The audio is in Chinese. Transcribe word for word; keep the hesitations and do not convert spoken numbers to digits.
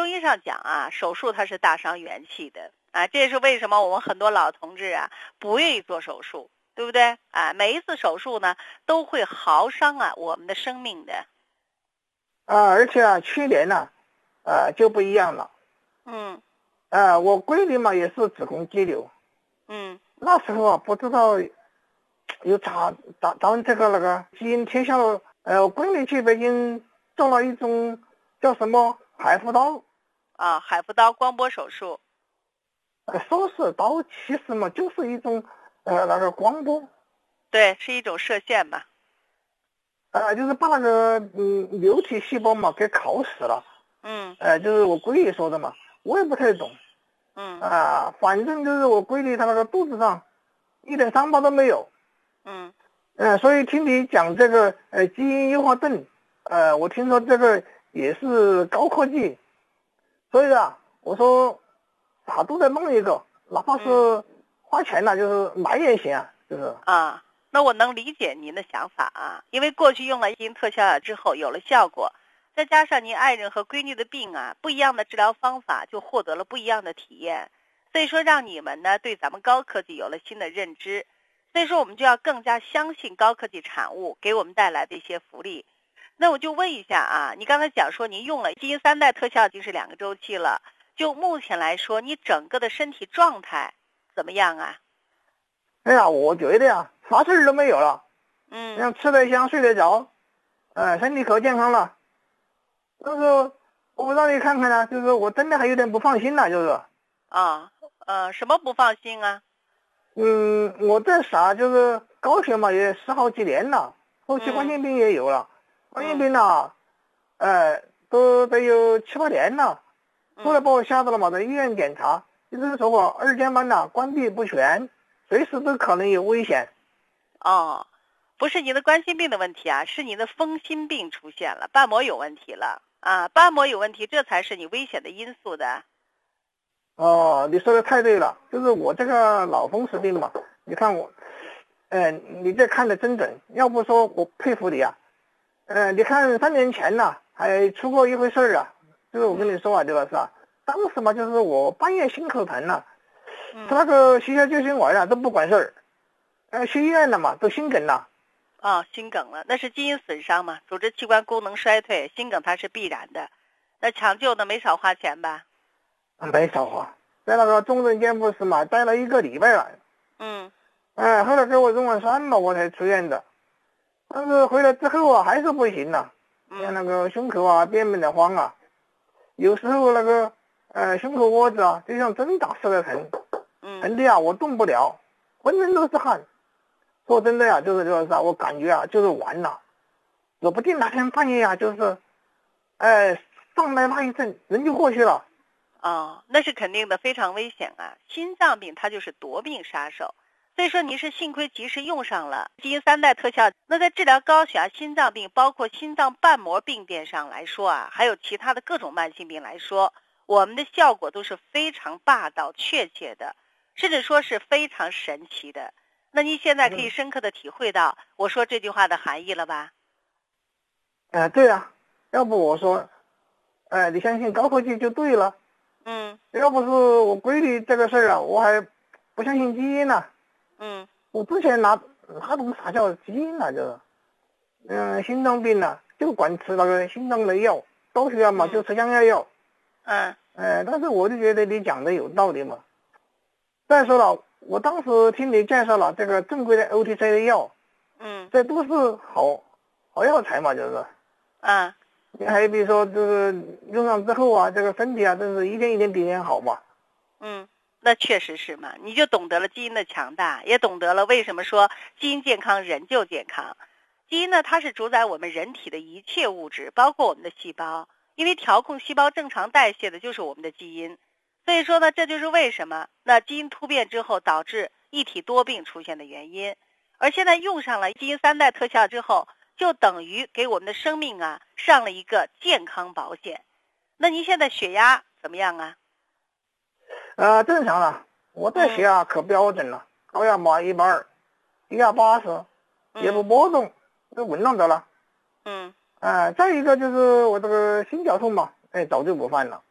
中医上讲啊，手术它是大伤元气的啊，这也是为什么我们很多老同志啊不愿意做手术，对不对啊？每一次手术呢都会耗伤啊我们的生命的。 啊，而且啊，去年呢、啊，呃，就不一样了。 嗯。 呃，我闺女嘛也是子宫肌瘤。 嗯。 那时候啊，不知道有咋咋咱这个那个基因特效，呃，我闺女去北京做了一种叫什么海扶刀。 啊，海扶刀光波手术。 呃，说是刀，其实嘛就是一种呃那个光波。 对，是一种射线嘛。 呃，就是把那个嗯瘤体细胞嘛给烤死了。 嗯。 呃，就是我闺女说的嘛，我也不太懂。 嗯。 啊，反正就是我闺女她那个肚子上一点伤疤都没有。 嗯。 呃，所以听你讲这个呃基因优化盾，呃，我听说这个也是高科技，所以啊，我说啥都在弄一个，哪怕是花钱了、啊，就是买也行啊，就是啊。那我能理解您的想法啊，因为过去用了基因特效药之后有了效果，再加上您爱人和闺女的病啊，不一样的治疗方法就获得了不一样的体验，所以说让你们呢对咱们高科技有了新的认知，所以说我们就要更加相信高科技产物给我们带来的一些福利。那我就问一下啊，你刚才讲说您用了基因三代特效已经是两个周期了，就目前来说你整个的身体状态怎么样啊？ 哎呀，我觉得呀，啥事儿都没有了。 嗯， 像吃得香，睡得着，呃，身体可健康了。但是我不让你看看呢、啊，就是我真的还有点不放心了，就是。 啊，呃，什么不放心啊？ 嗯，我在啥就是高血嘛，也十好几年了，后期冠心病也有了， 嗯、 冠心病呢，呃，都得有七八年了。后来把我吓到了嘛，在医院检查，医生说我二尖瓣呐关闭不全，随时都可能有危险。 哦，不是你的冠心病的问题啊，是你的风心病出现了，瓣膜有问题了啊，瓣膜有问题，这才是你危险的因素的。 哦，你说的太对了，就是我这个脑风湿病嘛，你看我，呃，你这看的真准，要不说我佩服你啊。呃，你看三年前呢、啊，还出过一回事儿啊，就是我跟你说啊，这个是啊，当时嘛，就是我半夜心口疼了， 嗯， 吃那个血小救心丸啊都不管事儿，呃，去医院了嘛，都心梗了。 哦，心梗了，那是基因损伤嘛，组织器官功能衰退，心梗它是必然的。那抢救呢，没少花钱吧？ 没少花，在那个重症监护室嘛，待了一个礼拜了。 嗯。 哎、呃，后来给我用了酸了，我才出院的。但是回来之后啊，还是不行了，像那个胸口啊，变变的慌啊，有时候那个呃胸口窝子啊，就像针打似的疼，疼的呀，我动不了，浑身都是汗。说真的呀，就是就是啊，我感觉啊，就是完了，指不定哪天半夜啊，就是，哎、呃，上来那一阵，人就过去了。 哦，那是肯定的，非常危险啊！心脏病它就是夺命杀手。所以说你是幸亏及时用上了基因三代特效。那在治疗高血压、心脏病，包括心脏瓣膜病变上来说啊，还有其他的各种慢性病来说，我们的效果都是非常霸道、确切的，甚至说是非常神奇的。那您现在可以深刻的体会到我说这句话的含义了吧？ 哎、呃，对啊，要不我说，哎、呃，你相信高科技就对了。 嗯。 要不是我闺女这个事儿啊，我还不相信基因呢、啊。 嗯， 我之前拿哪懂啥叫基因呢、啊？就是，嗯、呃，心脏病呢、啊，就管吃那个心脏的药，高血压嘛就吃降压药。 嗯。 呃，但是我就觉得你讲的有道理嘛。再说了，我当时听你介绍了这个正规的 O T C 的药， 嗯， 这都是好好药材嘛，就是。 啊。 你还比如说，就是用上之后啊，这个身体啊，真是一天一天比一天好嘛。 嗯。那确实是嘛，你就懂得了基因的强大，也懂得了为什么说基因健康人就健康。基因呢，它是主宰我们人体的一切物质，包括我们的细胞，因为调控细胞正常代谢的就是我们的基因。所以说呢，这就是为什么那基因突变之后导致一体多病出现的原因。而现在用上了基因三代特效之后，就等于给我们的生命啊上了一个健康保险。那您现在血压怎么样啊？ 呃，正常了，我这血压可标准了，高压嘛一百二，低压八十，也不波动，都稳当着了。 嗯。 啊、呃，再一个就是我这个心绞痛嘛，哎，早就不犯了。